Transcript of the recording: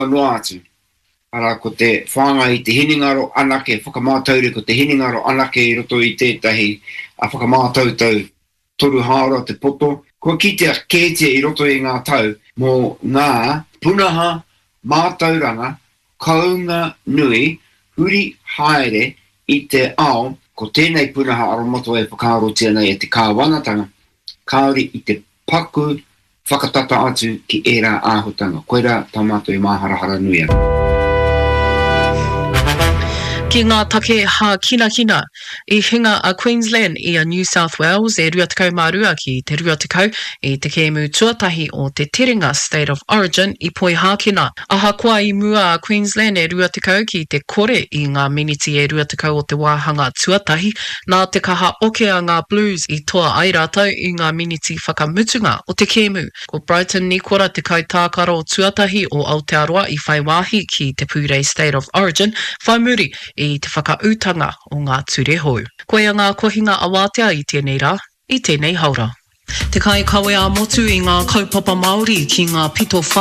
noa atu. Ara ko te whanga I te hiningaro anake, whakamātaure ko te hiningaro anake I roto I tētahi a whakamātautau toru haora te poto. Ko ki te kētia I roto I ngā tau mō ngā punaha mātauranga kaunga nui huri haere I te ao ko tēnei punaha aromoto e whakaarotia nei e te kāwanatanga. Kāori I te paku whakatata atu ki ērā āhutanga. Koera tamato I māharahara nui ana. Ki ngā take hā kina I hinga a Queensland I a New South Wales e rua tekau mārua ki te rua tekau I te kēmu tuatahi o te Tiringa State of Origin I poi hākina. Aha kua I mua a Queensland e rua tekau ki te kore I ngā miniti e rua tekau o te wāhanga tuatahi nā te kaha oke a ngā Blues I toa ai rātou I ngā miniti whakamutunga o te kēmu. Ko Brighton ni kora te kautākaro o tuatahi o Aotearoa I whai wāhi ki te Pure State of Origin, whai muri I te whakautanga o ngā ture hou. Koe a ngā kohinga awatea I tēnei rā, I tēnei haura. Te kai kawe a motu I ngā kaupapa Māori ki ngā pito whā.